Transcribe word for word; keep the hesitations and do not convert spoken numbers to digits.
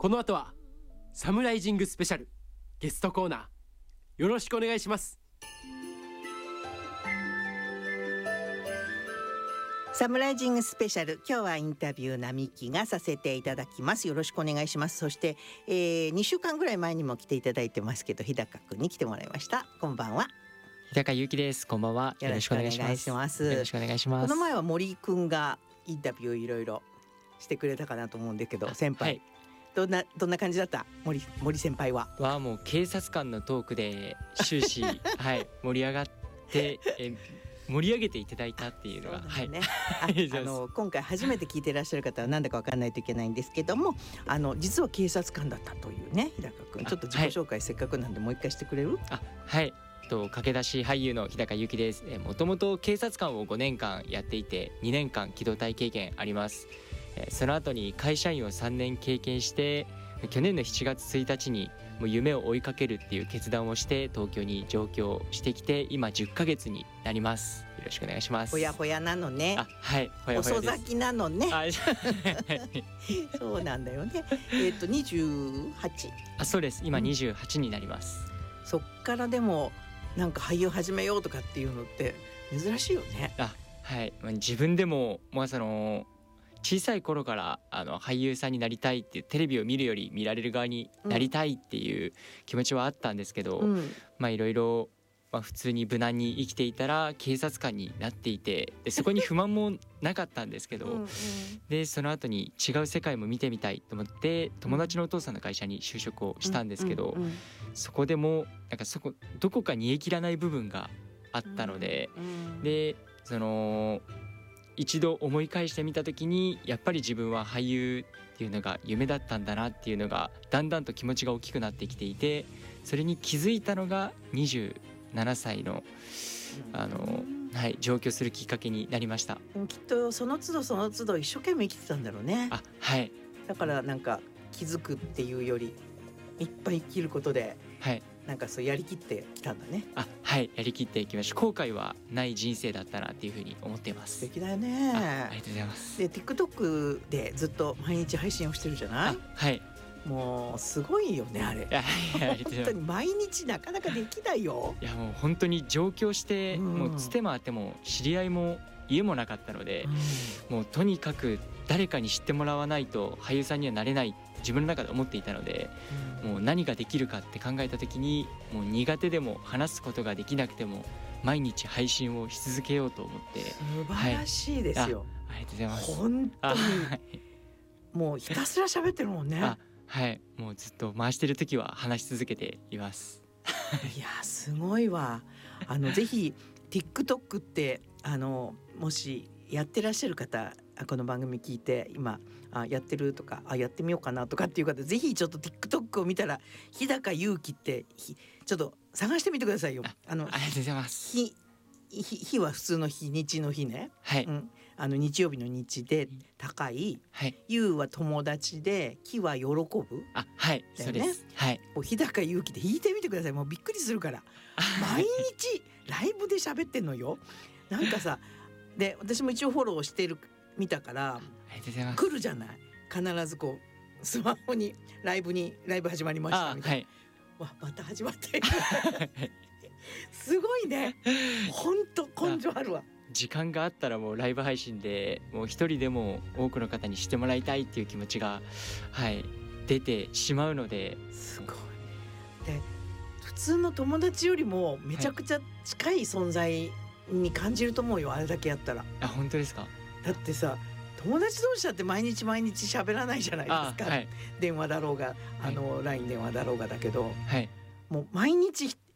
この後はサムライジングスペシャルゲストコーナー、よろしくお願いします。 サムライジングスペシャル、今日はインタビュー並木がさせていただきます。よろしくお願いします。そして、えー、にしゅうかんぐらい前にも来ていただいてますけど、日高くんに来てもらいました。こんばんは。 日高ゆうきです。こんばんは。よろしくお願いします。よろしくお願いします。 この前は森くんがインタビューいろいろしてくれたかなと思うんだけど、先輩、はい、どんなどんな感じだった？森森先輩ははもう警察官のトークで終始はい、盛り上がってえ盛り上げていただいたっていうのが、 そうね、はい、ああの今回初めて聞いていらっしゃる方はなんだか分からないといけないんですけども、あの実は警察官だったというね、日高くん、ちょっと自己紹介せっかくなんでもう一回してくれる？ あ、はい、と駆け出し俳優の日高ゆうきです。もともと警察官をごねんかんやっていて、にねんかん機動隊経験あります。その後に会社員をさんねん経験して、去年のしちがつついたちにもう夢を追いかけるっていう決断をして東京に上京してきて、今じゅっかげつになります。よろしくお願いします。 ほやほやなのね。 あ、はい、ほやほやです。 遅咲きなのね。そうなんだよね。えっとにじゅうはち？ あ、そうです。今にじゅうはちになります、 うん、そっからでもなんか俳優始めようとかっていうのって珍しいよね。 あ、はい、まあ、自分でももうその小さい頃からあの俳優さんになりたいっていう、テレビを見るより見られる側になりたいっていう気持ちはあったんですけど、うん、まあいろいろまあ普通に無難に生きていたら警察官になっていて、でそこに不満もなかったんですけどうん、うん、でその後に違う世界も見てみたいと思って友達のお父さんの会社に就職をしたんですけど、うんうんうん、そこでもなんかそこどこか煮え切らない部分があったので、うんうん、でその一度思い返してみた時に、やっぱり自分は俳優っていうのが夢だったんだなっていうのがだんだんと気持ちが大きくなってきていて、それに気づいたのがにじゅうななさいのあの、はい、上京するきっかけになりました。 でもきっとその都度その都度一生懸命生きてたんだろうね。 あ、はい、 だからなんか気づくっていうよりいっぱい生きることで、はい、なんかそうやりきってきたんだね。 あ、はい、やりきっていきました。後悔はない人生だったなっていうふうに思っています。 素敵だよね。 あ, ありがとうございます。 で TikTok でずっと毎日配信をしてるじゃない？ はい、 もうすごいよねあれ。 いやいや本当に毎日なかなかできないよ。 いやもう本当に上京して、うん、もうつて回っても知り合いも家もなかったので、うん、もうとにかく誰かに知ってもらわないと俳優さんにはなれない自分の中で思っていたので、うん、もう何ができるかって考えた時に、もう苦手でも話すことができなくても毎日配信をし続けようと思って。 素晴らしいですよ、 はい、ありがとうございます。 本当にもうひたすら喋ってるもんね。 あ、はい、もうずっと回してる時は話し続けています。 いやすごいわ。あのぜひ TikTok ってあのもしやってらっしゃる方、この番組聞いて今あやってるとか、あやってみようかなとかっていう方、ぜひちょっと TikTok を見たら日高ゆうきってちょっと探してみてくださいよ。 あのありがとうございます。 日日は普通の日、日の日ね、 はい、うん、 あの日曜日の日で高い、はい、ゆうは友達で、きは喜ぶ。 あ、はい、そうです、はい、 もう日高ゆうきで弾いてみてください。もうびっくりするから毎日ライブで喋ってんのよ。なんかさで私も一応フォローしてる見たから来るじゃない、必ずこうスマホにライブにライブ始まりましたみたいな、はい、わまた始まってすごいね、ほんと根性あるわ。 時間があったらもうライブ配信でもう一人でも多くの方に知ってもらいたいっていう気持ちが、はい、出てしまうので。 すごいで、普通の友達よりもめちゃくちゃ近い存在に感じると思うよ、あれだけやったら。 あ、本当ですか？ だってさ、友達同士だって毎日毎日喋らないじゃないですか、はい、電話だろうがあの、はい、ライン 電話だろうがだけど、はい、もう毎日